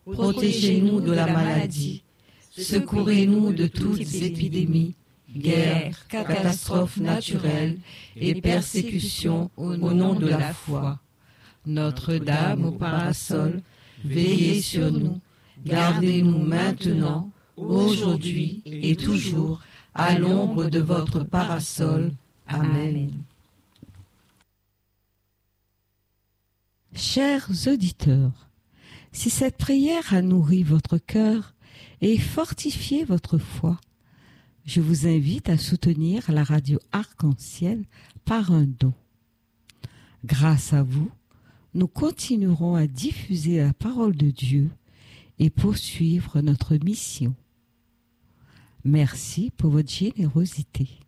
Protégez-nous de la maladie. Secourez-nous de toutes épidémies, guerres, catastrophes naturelles et persécutions au nom de la foi. Notre-Dame au parasol, veillez sur nous, gardez-nous maintenant, aujourd'hui et toujours, à l'ombre de votre parasol. Amen. Chers auditeurs, si cette prière a nourri votre cœur et fortifié votre foi, je vous invite à soutenir la radio Arc-en-Ciel par un don. Grâce à vous, nous continuerons à diffuser la parole de Dieu et poursuivre notre mission. Merci pour votre générosité.